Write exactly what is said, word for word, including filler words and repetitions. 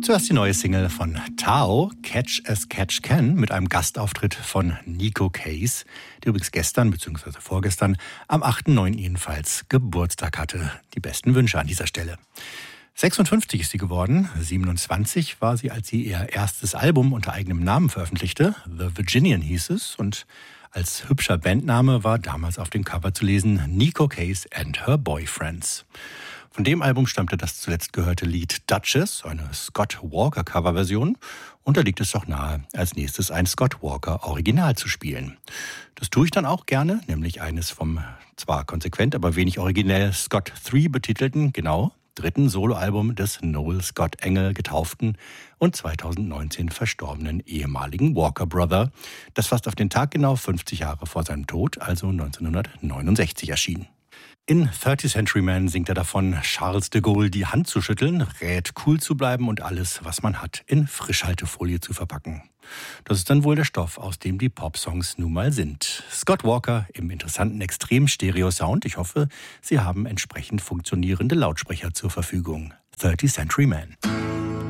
Zuerst die neue Single von Tao, Catch as Catch Can, mit einem Gastauftritt von Nico Case, der übrigens gestern bzw. vorgestern am achten neunten ebenfalls Geburtstag hatte. Die besten Wünsche an dieser Stelle. sechsundfünfzig ist sie geworden, siebenundzwanzig war sie, als sie ihr erstes Album unter eigenem Namen veröffentlichte. The Virginian hieß es, und als hübscher Bandname war damals auf dem Cover zu lesen Nico Case and Her Boyfriends. Von dem Album stammte das zuletzt gehörte Lied Duchess, eine Scott Walker Coverversion, und da liegt es doch nahe, als nächstes ein Scott Walker Original zu spielen. Das tue ich dann auch gerne, nämlich eines vom zwar konsequent, aber wenig originell Scott drei betitelten, genau, dritten Soloalbum des Noel Scott Engel getauften und zweitausendneunzehn verstorbenen ehemaligen Walker Brother, das fast auf den Tag genau fünfzig Jahre vor seinem Tod, also neunzehnhundertneunundsechzig, erschien. In thirtieth Century Man singt er davon, Charles de Gaulle die Hand zu schütteln, rät cool zu bleiben und alles, was man hat, in Frischhaltefolie zu verpacken. Das ist dann wohl der Stoff, aus dem die Popsongs nun mal sind. Scott Walker im interessanten Extrem-Stereo-Sound. Ich hoffe, Sie haben entsprechend funktionierende Lautsprecher zur Verfügung. thirtieth Century Man.